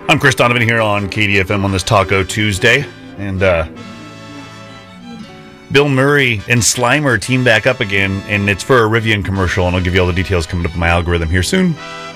I'm Chris Donovan here on KDFM on this Taco Tuesday. And Bill Murray and Slimer team back up again, and it's for a Rivian commercial, and I'll give you all the details coming up in my algorithm here soon.